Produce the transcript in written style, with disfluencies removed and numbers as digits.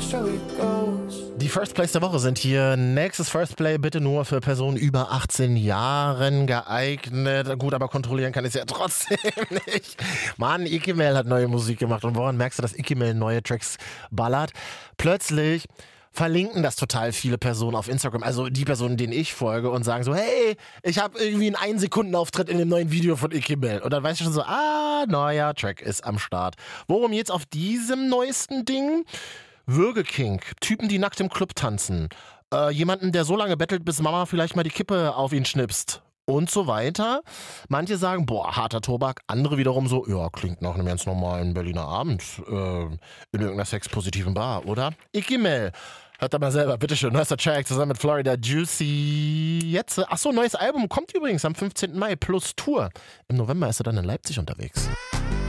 Die First Plays der Woche sind hier. Nächstes First Play bitte nur für Personen über 18 Jahren geeignet. Gut, aber kontrollieren kann ich es ja trotzdem nicht. Mann, Ikimel hat neue Musik gemacht. Und woran merkst du, dass Ikimel neue Tracks ballert? Plötzlich verlinken das total viele Personen auf Instagram, also die Personen, denen ich folge, und sagen so, hey, ich habe irgendwie einen 1-Sekunden-Auftritt in dem neuen Video von Ikimel. Und dann weißt du schon so, neuer Track ist am Start. Worum geht's auf diesem neuesten Ding? Würgeking, Typen, die nackt im Club tanzen, jemanden, der so lange bettelt, bis Mama vielleicht mal die Kippe auf ihn schnipst und so weiter. Manche sagen, boah, harter Tobak, andere wiederum so, ja, klingt nach einem ganz normalen Berliner Abend in irgendeiner sexpositiven Bar, oder? Ikimel, hört da mal selber, bitteschön, neuester Track zusammen mit Florida Juicy. Jetzt, achso, neues Album kommt übrigens am 15. Mai plus Tour. Im November ist er dann in Leipzig unterwegs.